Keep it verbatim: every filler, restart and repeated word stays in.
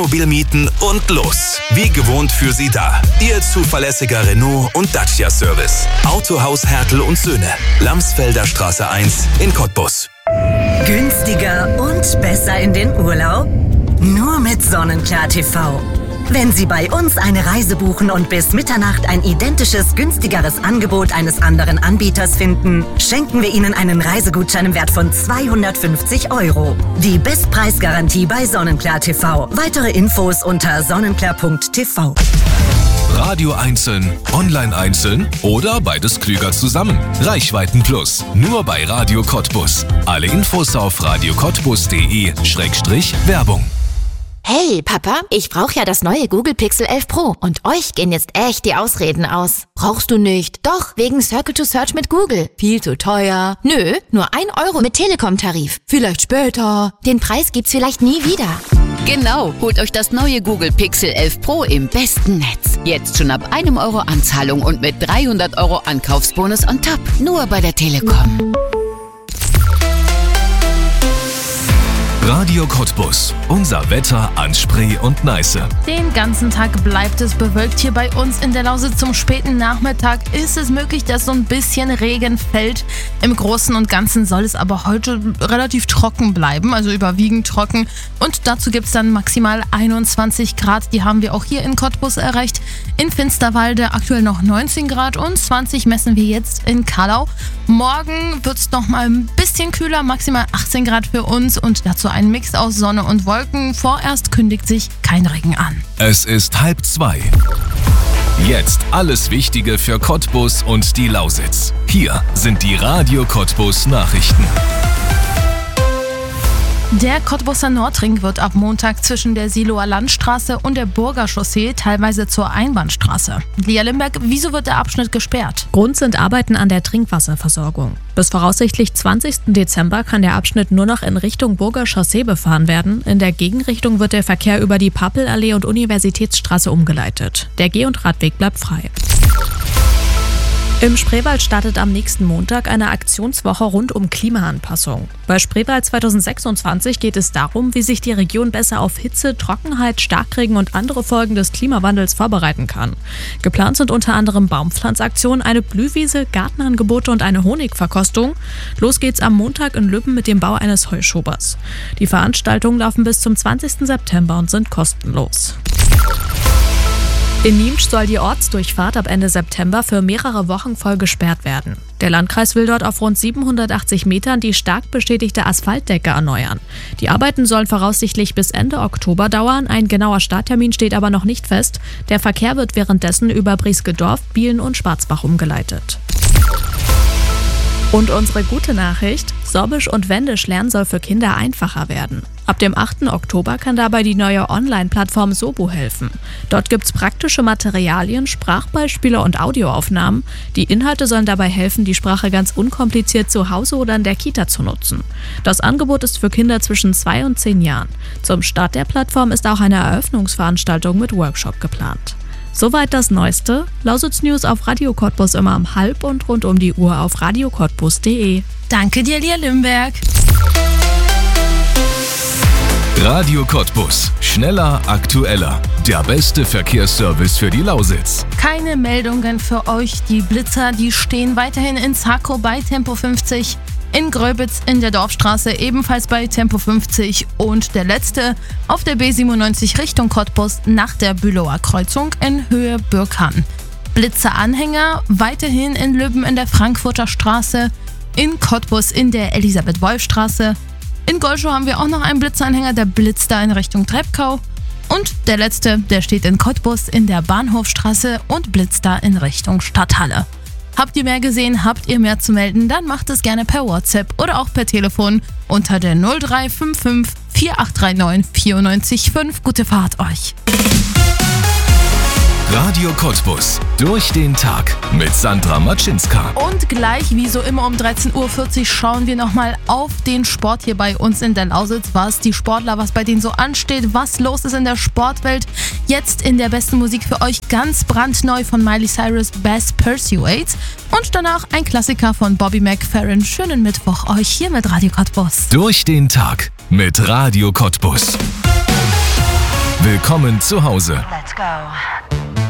Mobil mieten und los. Wie gewohnt für Sie da. Ihr zuverlässiger Renault und Dacia Service. Autohaus Hertel und Söhne. Lamsfelder Straße eins in Cottbus. Günstiger und besser in den Urlaub? Nur mit Sonnenklar T V. Wenn Sie bei uns eine Reise buchen und bis Mitternacht ein identisches, günstigeres Angebot eines anderen Anbieters finden, schenken wir Ihnen einen Reisegutschein im Wert von zweihundertfünfzig Euro. Die Bestpreisgarantie bei Sonnenklar T V. Weitere Infos unter sonnenklar punkt t v. Radio einzeln, online einzeln oder beides klüger zusammen. Reichweiten Plus, nur bei Radio Cottbus. Alle Infos auf radio cottbus punkt de Schrägstrich Werbung. Hey, Papa, ich brauche ja das neue Google Pixel elf Pro und euch gehen jetzt echt die Ausreden aus. Brauchst du nicht? Doch, wegen Circle to Search mit Google. Viel zu teuer. Nö, nur ein Euro mit Telekom-Tarif. Vielleicht später. Den Preis gibt's vielleicht nie wieder. Genau, holt euch das neue Google Pixel elf Pro im besten Netz. Jetzt schon ab einem Euro Anzahlung und mit dreihundert Euro Ankaufsbonus on top. Nur bei der Telekom. Radio Cottbus. Unser Wetter an Spree und Neiße. Den ganzen Tag bleibt es bewölkt hier bei uns in der Lausitz. Zum späten Nachmittag ist es möglich, dass so ein bisschen Regen fällt. Im Großen und Ganzen soll es aber heute relativ trocken bleiben, also überwiegend trocken. Und dazu gibt es dann maximal einundzwanzig Grad. Die haben wir auch hier in Cottbus erreicht. In Finsterwalde aktuell noch neunzehn Grad und zwanzig messen wir jetzt in Kallau. Morgen wird es noch mal ein bisschen kühler, maximal achtzehn Grad für uns und dazu ein Mix aus Sonne und Wolken. Vorerst kündigt sich kein Regen an. Es ist halb zwei. Jetzt alles Wichtige für Cottbus und die Lausitz. Hier sind die Radio Cottbus Nachrichten. Der Cottbuser Nordring wird ab Montag zwischen der Siloer Landstraße und der Burger Chaussee teilweise zur Einbahnstraße. Lia Limberg, wieso wird der Abschnitt gesperrt? Grund sind Arbeiten an der Trinkwasserversorgung. Bis voraussichtlich zwanzigsten Dezember kann der Abschnitt nur noch in Richtung Burger Chaussee befahren werden. In der Gegenrichtung wird der Verkehr über die Pappelallee und Universitätsstraße umgeleitet. Der Geh- und Radweg bleibt frei. Im Spreewald startet am nächsten Montag eine Aktionswoche rund um Klimaanpassung. Bei Spreewald zweitausendsechsundzwanzig geht es darum, wie sich die Region besser auf Hitze, Trockenheit, Starkregen und andere Folgen des Klimawandels vorbereiten kann. Geplant sind unter anderem Baumpflanzaktionen, eine Blühwiese, Gartenangebote und eine Honigverkostung. Los geht's am Montag in Lübben mit dem Bau eines Heuschobers. Die Veranstaltungen laufen bis zum zwanzigsten September und sind kostenlos. In Niensch soll die Ortsdurchfahrt ab Ende September für mehrere Wochen voll gesperrt werden. Der Landkreis will dort auf rund siebenhundertachtzig Metern die stark beschädigte Asphaltdecke erneuern. Die Arbeiten sollen voraussichtlich bis Ende Oktober dauern. Ein genauer Starttermin steht aber noch nicht fest. Der Verkehr wird währenddessen über Brieskedorf, Bielen und Schwarzbach umgeleitet. Und unsere gute Nachricht: Sorbisch und Wendisch lernen soll für Kinder einfacher werden. Ab dem achten Oktober kann dabei die neue Online-Plattform Sobu helfen. Dort gibt's praktische Materialien, Sprachbeispiele und Audioaufnahmen. Die Inhalte sollen dabei helfen, die Sprache ganz unkompliziert zu Hause oder in der Kita zu nutzen. Das Angebot ist für Kinder zwischen zwei und zehn Jahren. Zum Start der Plattform ist auch eine Eröffnungsveranstaltung mit Workshop geplant. Soweit das Neueste. Lausitz News auf Radio Cottbus immer um halb und rund um die Uhr auf radio cottbus punkt de. Danke dir, Lia Limberg. Radio Cottbus. Schneller, aktueller. Der beste Verkehrsservice für die Lausitz. Keine Meldungen für euch. Die Blitzer, die stehen weiterhin in Zakow bei Tempo fünfzig. In Gröbitz in der Dorfstraße ebenfalls bei Tempo fünfzig und der letzte auf der B siebenundneunzig Richtung Cottbus nach der Bülower Kreuzung in Höhe Birkan. Blitzeranhänger weiterhin in Lübben in der Frankfurter Straße, in Cottbus in der Elisabeth-Wolf-Straße. In Golschow haben wir auch noch einen Blitzeranhänger, der blitzt da in Richtung Treppkau. Und der letzte, der steht in Cottbus in der Bahnhofstraße und blitzt da in Richtung Stadthalle. Habt ihr mehr gesehen, habt ihr mehr zu melden, dann macht es gerne per WhatsApp oder auch per Telefon unter der null drei fünf fünf vier acht drei neun vier neun fünf. Gute Fahrt euch! Radio Cottbus. Durch den Tag mit Sandra Matschinska. Und gleich, wie so immer um dreizehn Uhr vierzig, schauen wir nochmal auf den Sport hier bei uns in der Lausitz. Was die Sportler, was bei denen so ansteht, was los ist in der Sportwelt. Jetzt in der besten Musik für euch ganz brandneu von Miley Cyrus, Best Pursuit. Und danach ein Klassiker von Bobby McFerrin. Schönen Mittwoch euch hier mit Radio Cottbus. Durch den Tag mit Radio Cottbus. Willkommen zu Hause. Let's go.